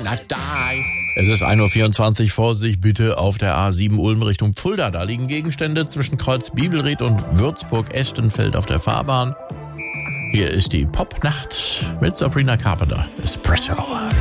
not die. Es ist 1:24 Uhr. Vorsicht bitte auf der A7 Ulm Richtung Fulda. Da liegen Gegenstände zwischen Kreuz Bibelried und Würzburg-Estenfeld auf der Fahrbahn. Hier ist die Popnacht mit Sabrina Carpenter. Espresso.